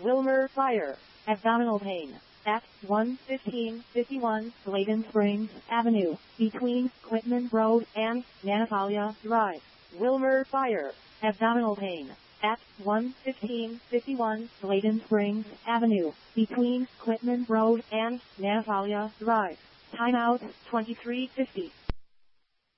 Wilmer Fire. Abdominal pain. At 11551 Bladen Springs Avenue, between Quitman Road and Nanatalia Drive. Wilmer Fire. Abdominal pain. At 11551 Bladen Springs Avenue, between Quitman Road and Nanatalia Drive. Timeout 23:50.